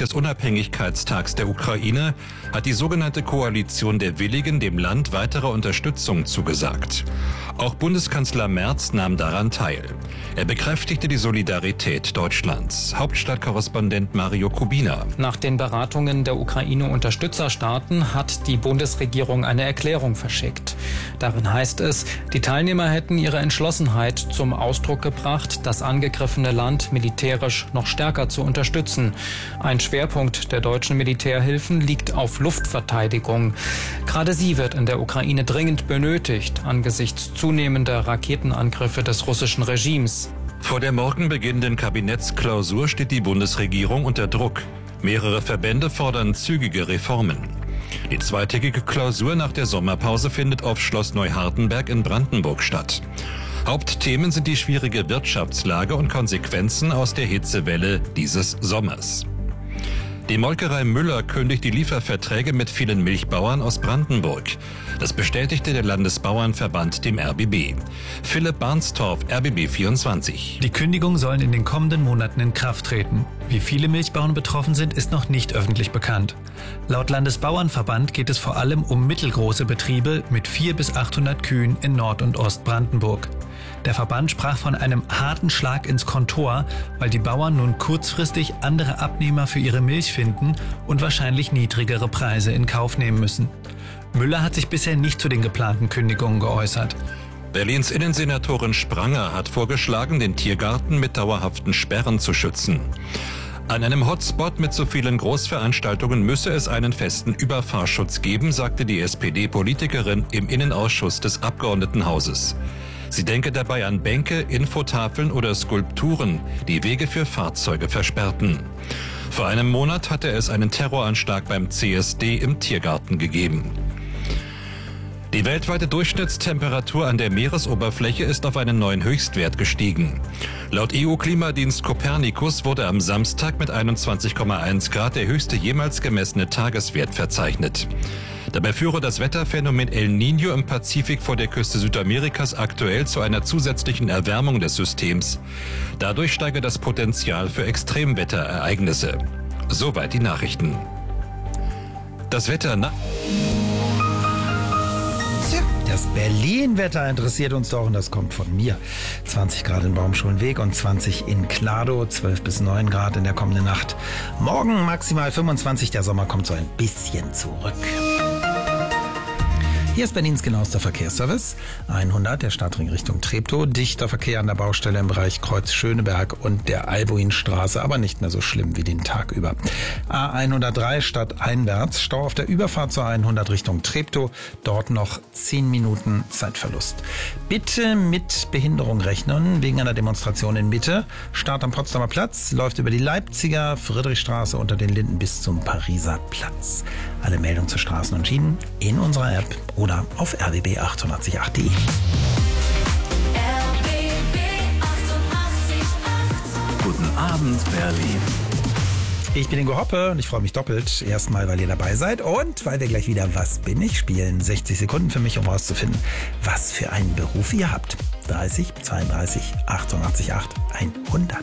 des Unabhängigkeitstags der Ukraine hat die sogenannte Koalition der Willigen dem Land weitere Unterstützung zugesagt. Auch Bundeskanzler Merz nahm daran teil. Er bekräftigte die Solidarität Deutschlands. Hauptstadtkorrespondent Mario Kubina. Nach den Beratungen der Ukraine-Unterstützerstaaten hat die Bundesregierung eine Erklärung verschickt. Darin heißt es, die Teilnehmer hätten ihre Entschlossenheit zum Ausdruck gebracht, das angegriffene Land militärisch noch stärker zu unterstützen. Ein Schwerpunkt der deutschen Militärhilfen liegt auf Luftverteidigung. Gerade sie wird in der Ukraine dringend benötigt, angesichts zunehmender Raketenangriffe des russischen Regimes. Vor der morgen beginnenden Kabinettsklausur steht die Bundesregierung unter Druck. Mehrere Verbände fordern zügige Reformen. Die zweitägige Klausur nach der Sommerpause findet auf Schloss Neuhardenberg in Brandenburg statt. Hauptthemen sind die schwierige Wirtschaftslage und Konsequenzen aus der Hitzewelle dieses Sommers. Die Molkerei Müller kündigt die Lieferverträge mit vielen Milchbauern aus Brandenburg. Das bestätigte der Landesbauernverband dem RBB. Philipp Barnstorff, RBB 24. Die Kündigungen sollen in den kommenden Monaten in Kraft treten. Wie viele Milchbauern betroffen sind, ist noch nicht öffentlich bekannt. Laut Landesbauernverband geht es vor allem um mittelgroße Betriebe mit 400 bis 800 Kühen in Nord- und Ostbrandenburg. Der Verband sprach von einem harten Schlag ins Kontor, weil die Bauern nun kurzfristig andere Abnehmer für ihre Milch finden und wahrscheinlich niedrigere Preise in Kauf nehmen müssen. Müller hat sich bisher nicht zu den geplanten Kündigungen geäußert. Berlins Innensenatorin Spranger hat vorgeschlagen, den Tiergarten mit dauerhaften Sperren zu schützen. An einem Hotspot mit so vielen Großveranstaltungen müsse es einen festen Überfahrschutz geben, sagte die SPD-Politikerin im Innenausschuss des Abgeordnetenhauses. Sie denke dabei an Bänke, Infotafeln oder Skulpturen, die Wege für Fahrzeuge versperrten. Vor einem Monat hatte es einen Terroranschlag beim CSD im Tiergarten gegeben. Die weltweite Durchschnittstemperatur an der Meeresoberfläche ist auf einen neuen Höchstwert gestiegen. Laut EU-Klimadienst Copernicus wurde am Samstag mit 21,1 Grad der höchste jemals gemessene Tageswert verzeichnet. Dabei führe das Wetterphänomen El Niño im Pazifik vor der Küste Südamerikas aktuell zu einer zusätzlichen Erwärmung des Systems. Dadurch steige das Potenzial für Extremwetterereignisse. Soweit die Nachrichten. Das Wetter Das Berlin-Wetter interessiert uns doch und das kommt von mir. 20 Grad in Baumschulenweg und 20 in Klado, 12 bis 9 Grad in der kommenden Nacht. Morgen maximal 25, der Sommer kommt so ein bisschen zurück. Hier ist Berlins genauester Verkehrsservice. 100 der Stadtring Richtung Treptow. Dichter Verkehr an der Baustelle im Bereich Kreuz Schöneberg und der Albuinstraße, aber nicht mehr so schlimm wie den Tag über. A103 stadteinwärts. Stau auf der Überfahrt zur 100 Richtung Treptow. Dort noch 10 Minuten Zeitverlust. Bitte mit Behinderung rechnen wegen einer Demonstration in Mitte. Start am Potsdamer Platz, läuft über die Leipziger Friedrichstraße unter den Linden bis zum Pariser Platz. Alle Meldungen zu Straßen und Schienen in unserer App oder auf rbb888.de. Guten Abend, Berlin. Ich bin Ingo Hoppe und ich freue mich doppelt. Erstmal, weil ihr dabei seid und weil wir gleich wieder Was bin ich spielen. 60 Sekunden für mich, um herauszufinden, was für einen Beruf ihr habt. 30 32 88 8 100.